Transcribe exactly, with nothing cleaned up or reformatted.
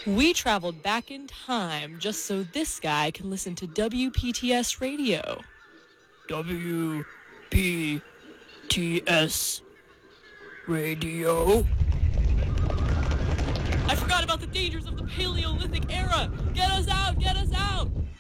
We traveled back in time just so this guy can listen to W P T S radio. W P T S radio? I forgot about the dangers of the Paleolithic era! Get us out! Get us out!